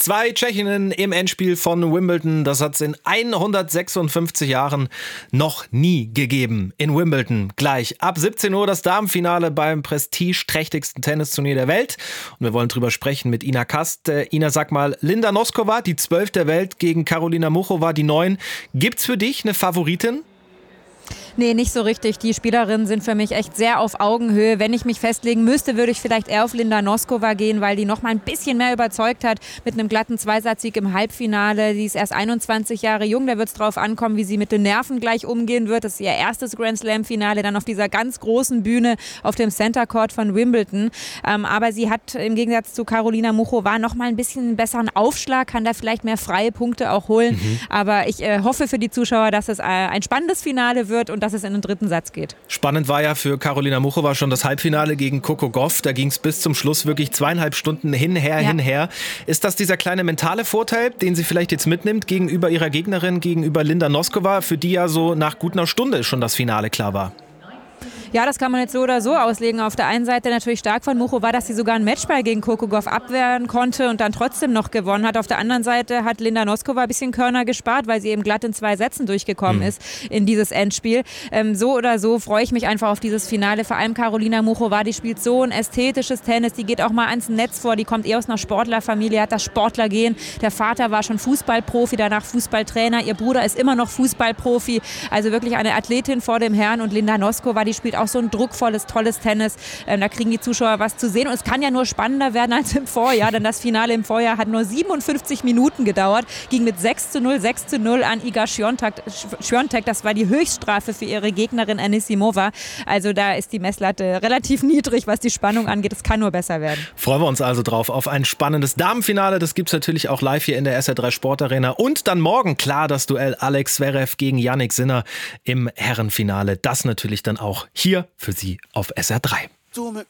2 Tschechinnen im Endspiel von Wimbledon. Das hat es in 156 Jahren noch nie gegeben. In Wimbledon gleich ab 17 Uhr das Damenfinale beim prestigeträchtigsten Tennisturnier der Welt. Und wir wollen drüber sprechen mit Ina Kast. Ina, sag mal, Linda Noskova, die 12. der Welt gegen Karolina Muchova, die 9. Gibt's für dich eine Favoritin? Nee, nicht so richtig. Die Spielerinnen sind für mich echt sehr auf Augenhöhe. Wenn ich mich festlegen müsste, würde ich vielleicht eher auf Linda Noskova gehen, weil die noch mal ein bisschen mehr überzeugt hat mit einem glatten Zweisatzsieg im Halbfinale. Sie ist erst 21 Jahre jung, da wird es drauf ankommen, wie sie mit den Nerven gleich umgehen wird. Das ist ihr erstes Grand Slam-Finale, dann auf dieser ganz großen Bühne auf dem Center Court von Wimbledon. Aber sie hat im Gegensatz zu Karolina Muchova noch mal ein bisschen einen besseren Aufschlag, kann da vielleicht mehr freie Punkte auch holen. Aber ich hoffe für die Zuschauer, dass es ein spannendes Finale wird und dass es in den dritten Satz geht. Spannend war ja für Karolina Muchova schon das Halbfinale gegen Coco Gauff. Da ging es bis zum Schluss wirklich 2,5 Stunden hinher. Ist das dieser kleine mentale Vorteil, den sie vielleicht jetzt mitnimmt gegenüber ihrer Gegnerin, gegenüber Linda Noskova, für die ja so nach gut einer Stunde schon das Finale klar war? Ja, das kann man jetzt so oder so auslegen. Auf der einen Seite natürlich stark von Muchova, dass sie sogar einen Matchball gegen Coco Gauff abwehren konnte und dann trotzdem noch gewonnen hat. Auf der anderen Seite hat Linda Noskova ein bisschen Körner gespart, weil sie eben glatt in 2 Sätzen durchgekommen ist in dieses Endspiel. So oder so freue ich mich einfach auf dieses Finale. Vor allem Karolina Muchova, die spielt so ein ästhetisches Tennis. Die geht auch mal ans Netz vor. Die kommt aus einer Sportlerfamilie, hat das Sportlergehen. Der Vater war schon Fußballprofi, danach Fußballtrainer. Ihr Bruder ist immer noch Fußballprofi. Also wirklich eine Athletin vor dem Herrn. Und Linda Noskova, die spielt auch so ein druckvolles, tolles Tennis. Da kriegen die Zuschauer was zu sehen. Und es kann ja nur spannender werden als im Vorjahr, denn das Finale im Vorjahr hat nur 57 Minuten gedauert, ging mit 6:0 an Iga Świątek. Das war die Höchststrafe für ihre Gegnerin Anisimova. Also da ist die Messlatte relativ niedrig, was die Spannung angeht. Es kann nur besser werden. Freuen wir uns also drauf auf ein spannendes Damenfinale. Das gibt es natürlich auch live hier in der SR3 Sportarena. Und dann morgen, klar, das Duell Alex Zverev gegen Jannik Sinner im Herrenfinale. Das natürlich dann auch hier für Sie auf SR3.